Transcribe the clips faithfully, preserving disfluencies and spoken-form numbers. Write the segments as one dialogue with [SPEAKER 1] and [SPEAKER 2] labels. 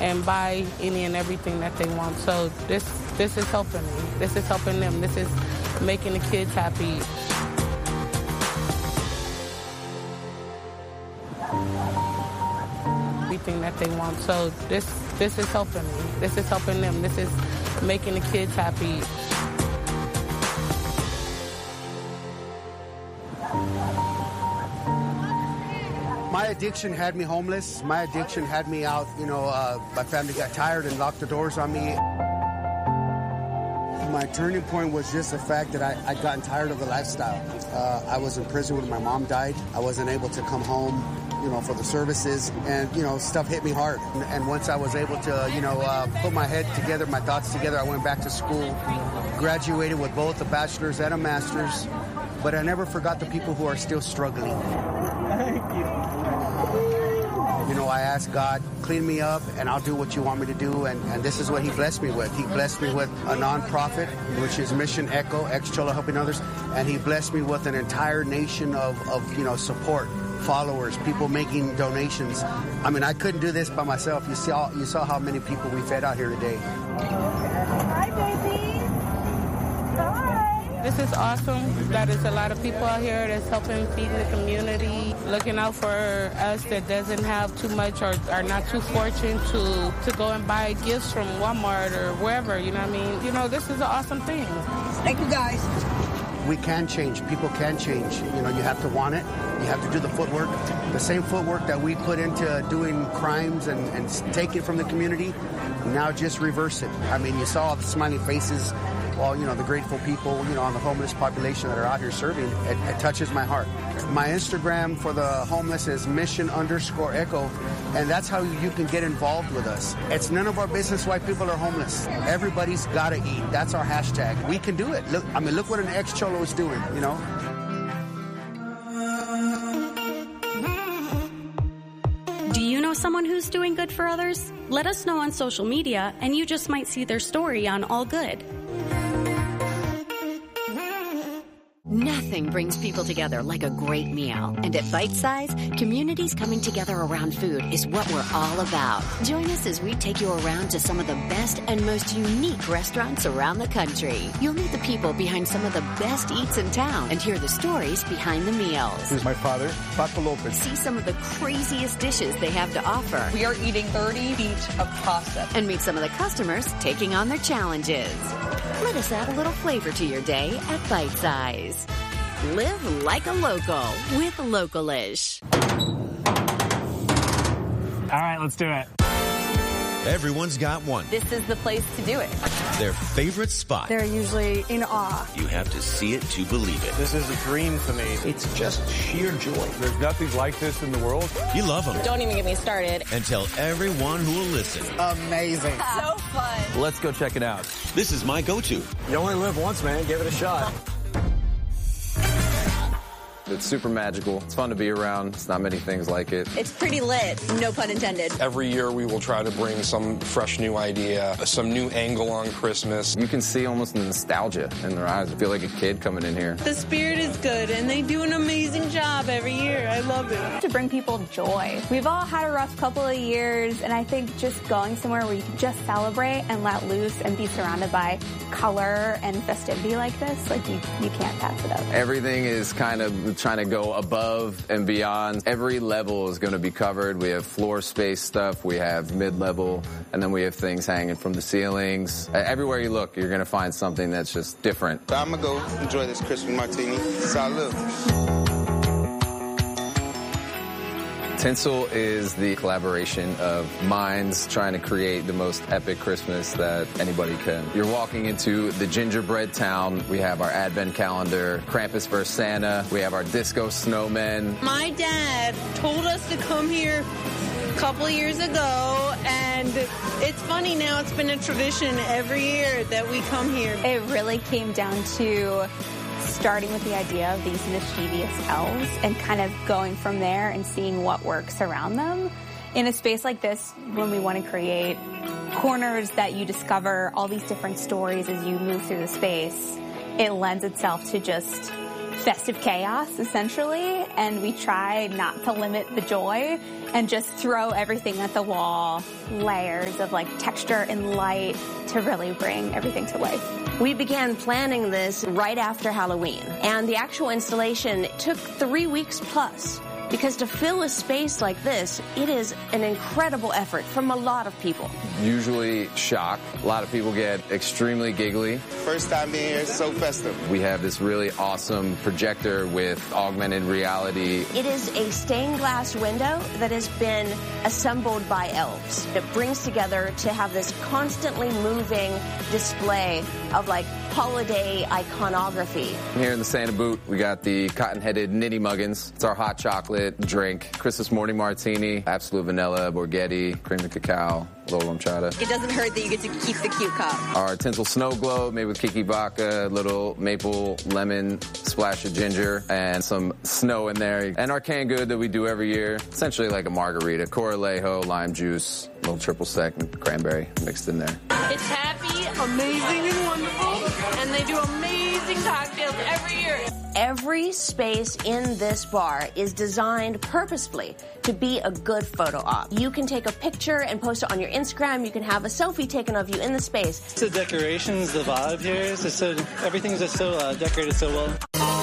[SPEAKER 1] and buy any and everything that they want. So this this is helping me. This is helping them. This is making the kids happy. Everything that they want. So this this is helping me. This is helping them. This is making the kids happy.
[SPEAKER 2] My addiction had me homeless. My addiction had me out. You know, uh, my family got tired and locked the doors on me. My turning point was just the fact that I, I'd gotten tired of the lifestyle. Uh, I was in prison when my mom died. I wasn't able to come home, you know, for the services, and, you know, stuff hit me hard. And, and once I was able to, you know, uh, put my head together, my thoughts together, I went back to school, graduated with both a bachelor's and a master's, but I never forgot the people who are still struggling. Thank you. You know, I asked God, clean me up, and I'll do what you want me to do, and, and this is what he blessed me with. He blessed me with a nonprofit, which is Mission Echo, ex-Cholo Helping Others, and he blessed me with an entire nation of, of, you know, support, followers, people making donations. I mean, I couldn't do this by myself. You saw, you saw how many people we fed out here today.
[SPEAKER 3] Hi, baby. Hi.
[SPEAKER 1] This is awesome. That is a lot of people out here that's helping feed the community, looking out for us that doesn't have too much or are not too fortunate to, to go and buy gifts from Walmart or wherever, you know what I mean? You know, this is an awesome thing.
[SPEAKER 3] Thank you, guys.
[SPEAKER 2] We can change. People can change. You know, you have to want it. You have to do the footwork. The same footwork that we put into doing crimes and, and take it from the community, now just reverse it. I mean, you saw all the smiling faces, all, you know, the grateful people, you know, on the homeless population that are out here serving. It, it touches my heart. My Instagram for the homeless is mission underscore echo, and that's how you can get involved with us. It's none of our business why people are homeless. Everybody's got to eat. That's our hashtag. We can do it. Look, I mean, look what an ex-Cholo is doing, you know?
[SPEAKER 4] Do you know someone who's doing good for others? Let us know on social media, and you just might see their story on All Good.
[SPEAKER 5] Nothing brings people together like a great meal. And at Bite Size, communities coming together around food is what we're all about. Join us as we take you around to some of the best and most unique restaurants around the country. You'll meet the people behind some of the best eats in town and hear the stories behind the meals.
[SPEAKER 6] This is my father, Paco Lopez.
[SPEAKER 5] See some of the craziest dishes they have to offer.
[SPEAKER 7] We are eating thirty feet of pasta.
[SPEAKER 5] And meet some of the customers taking on their challenges. Let us add a little flavor to your day at Bite Size. Live like a local with Localish.
[SPEAKER 8] All right, let's do it.
[SPEAKER 9] Everyone's got one.
[SPEAKER 7] This is the place to do it.
[SPEAKER 9] Their favorite spot.
[SPEAKER 10] They're usually in awe.
[SPEAKER 9] You have to see it to believe it.
[SPEAKER 6] This is a dream for me.
[SPEAKER 2] It's just sheer joy.
[SPEAKER 6] There's nothing like this in the world.
[SPEAKER 9] You love them.
[SPEAKER 7] Don't even get me started.
[SPEAKER 9] And tell everyone who will listen.
[SPEAKER 2] Amazing.
[SPEAKER 7] So fun.
[SPEAKER 6] Let's go check it out.
[SPEAKER 9] This is my go-to.
[SPEAKER 6] You only live once, man. Give it a shot.
[SPEAKER 11] It's super magical. It's fun to be around. It's not many things like it.
[SPEAKER 7] It's pretty lit, no pun intended.
[SPEAKER 12] Every year we will try to bring some fresh new idea, some new angle on Christmas.
[SPEAKER 11] You can see almost the nostalgia in their eyes. I feel like a kid coming in here.
[SPEAKER 13] The spirit is good, and they do an amazing job every year. I love it.
[SPEAKER 10] To bring people joy. We've all had a rough couple of years, and I think just going somewhere where you can just celebrate and let loose and be surrounded by color and festivity like this, like you, you can't pass it up.
[SPEAKER 11] Everything is kind of trying to go above and beyond. Every level is going to be covered. We have floor space stuff, we have mid-level, and then we have things hanging from the ceilings. Everywhere you look, you're going to find something that's just different.
[SPEAKER 14] I'm going to go enjoy this Christmas martini. Salud.
[SPEAKER 11] Tinsel is the collaboration of minds trying to create the most epic Christmas that anybody can. You're walking into the gingerbread town. We have our advent calendar, Krampus versus Santa. We have our disco snowmen.
[SPEAKER 13] My dad told us to come here a couple years ago, and it's funny now, it's been a tradition every year that we come here.
[SPEAKER 10] It really came down to starting with the idea of these mischievous elves and kind of going from there and seeing what works around them. In a space like this, when we want to create corners that you discover all these different stories as you move through the space, it lends itself to just festive chaos, essentially, and we try not to limit the joy and just throw everything at the wall, layers of like texture and light to really bring everything to life.
[SPEAKER 15] We began planning this right after Halloween, and the actual installation took three weeks plus. Because to fill a space like this, it is an incredible effort from a lot of people.
[SPEAKER 11] Usually shock. A lot of people get extremely giggly.
[SPEAKER 14] First time being here, it's so festive.
[SPEAKER 11] We have this really awesome projector with augmented reality.
[SPEAKER 15] It is a stained glass window that has been assembled by elves. It brings together to have this constantly moving display of like holiday iconography.
[SPEAKER 11] Here in the Santa Boot, we got the cotton-headed Nitty Muggins. It's our hot chocolate drink. Christmas morning martini, absolute vanilla, Borghetti, cream and cacao, little romchata.
[SPEAKER 7] It doesn't hurt that you get to keep the cute cup.
[SPEAKER 11] Our tinsel snow globe made with Kiki vodka, little maple lemon splash of ginger, and some snow in there. And our canned good that we do every year, essentially like a margarita. Coralejo, lime juice, little triple sec and cranberry mixed in there.
[SPEAKER 13] It's happy, amazing, and wonderful, and they do amazing cocktails every year.
[SPEAKER 15] Every space in this bar is designed purposefully to be a good photo op. You can take a picture and post it on your Instagram. You can have a selfie taken of you in the space.
[SPEAKER 16] The decorations, the vibe here is just so, everything's just so uh, decorated so well.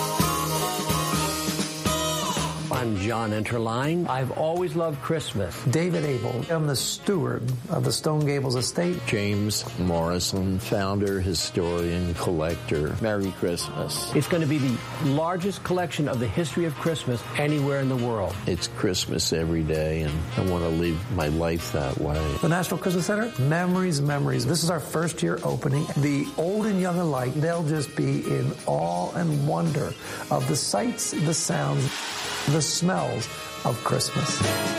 [SPEAKER 17] I'm John Enterline. I've always loved Christmas.
[SPEAKER 18] David Abel. I'm the steward of the Stone Gables estate.
[SPEAKER 19] James Morrison, founder, historian, collector. Merry Christmas.
[SPEAKER 17] It's going to be the largest collection of the history of Christmas anywhere in the world.
[SPEAKER 19] It's Christmas every day, and I want to live my life that way.
[SPEAKER 18] The Nashville Christmas Center, memories, memories. This is our first year opening. The old and young alike, they'll just be in awe and wonder of the sights, the sounds, the smells of Christmas.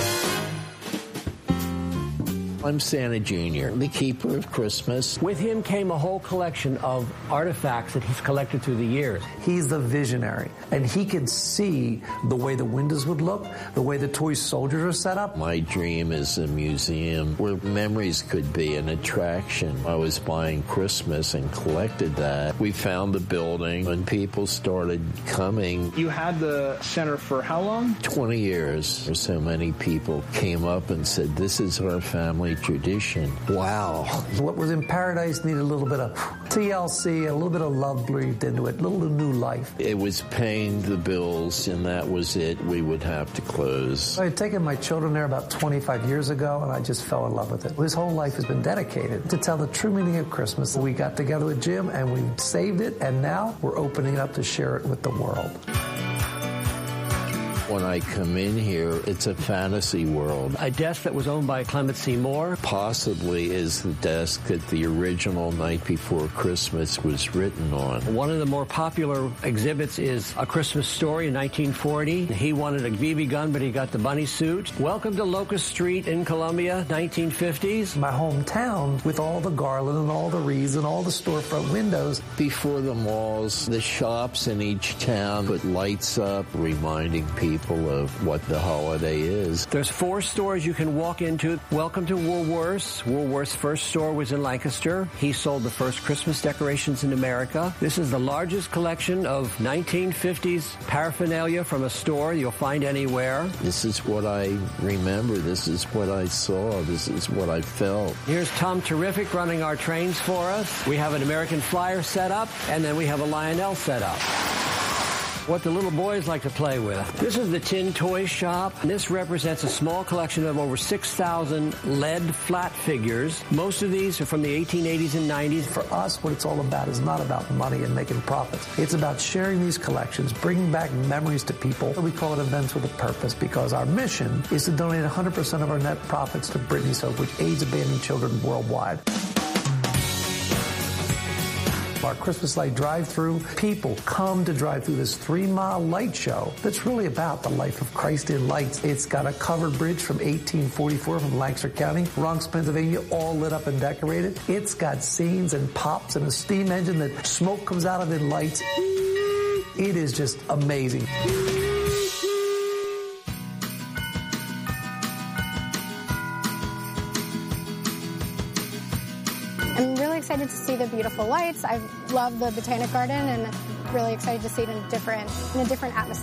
[SPEAKER 19] I'm Santa Junior, the keeper of Christmas.
[SPEAKER 17] With him came a whole collection of artifacts that he's collected through the years.
[SPEAKER 18] He's the visionary, and he could see the way the windows would look, the way the toy soldiers are set up.
[SPEAKER 19] My dream is a museum where memories could be an attraction. I was buying Christmas and collected that. We found the building and people started coming.
[SPEAKER 20] You had the center for how long?
[SPEAKER 19] twenty years. So many people came up and said, this is our family tradition. Wow.
[SPEAKER 18] What was in paradise needed a little bit of T L C, a little bit of love breathed into it, a little new life.
[SPEAKER 19] It was paying the bills, and that was it. We would have to close.
[SPEAKER 18] I had taken my children there about twenty-five years ago, and I just fell in love with it. His whole life has been dedicated to tell the true meaning of Christmas. We got together with Jim, and we saved it, and now we're opening it up to share it with the world.
[SPEAKER 19] When I come in here, it's a fantasy world.
[SPEAKER 17] A desk that was owned by Clement C. Moore.
[SPEAKER 19] Possibly is the desk that the original Night Before Christmas was written on.
[SPEAKER 17] One of the more popular exhibits is A Christmas Story in nineteen forty. He wanted a B B gun, but he got the bunny suit. Welcome to Locust Street in Columbia, nineteen fifties.
[SPEAKER 18] My hometown with all the garland and all the wreaths and all the storefront windows.
[SPEAKER 19] Before the malls, the shops in each town put lights up, reminding people of what the holiday is.
[SPEAKER 17] There's four stores you can walk into. Welcome to Woolworths. Woolworth's first store was in Lancaster. He sold the first Christmas decorations in America. This is the largest collection of nineteen fifties paraphernalia from a store you'll find anywhere.
[SPEAKER 19] This is what I remember. This is what I saw. This is what I felt.
[SPEAKER 17] Here's Tom Terrific running our trains for us. We have an American Flyer set up, and then we have a Lionel set up. What the little boys like to play with. This is the Tin Toy Shop. This represents a small collection of over six thousand lead flat figures. Most of these are from the eighteen eighties and nineties.
[SPEAKER 18] For us, what it's all about is not about money and making profits. It's about sharing these collections, bringing back memories to people. We call it Events with a Purpose because our mission is to donate one hundred percent of our net profits to Brittany's Hope, which aids abandoned children worldwide. Our Christmas light drive-through. People come to drive through this three-mile light show that's really about the life of Christ in lights. It's got a covered bridge from eighteen forty-four from Lancaster County, Bronx, Pennsylvania, all lit up and decorated. It's got scenes and pops and a steam engine that smoke comes out of in lights. It is just amazing.
[SPEAKER 21] I'm really excited to see the beautiful lights. I love the Botanic Garden, and really excited to see it in a different, in a different atmosphere.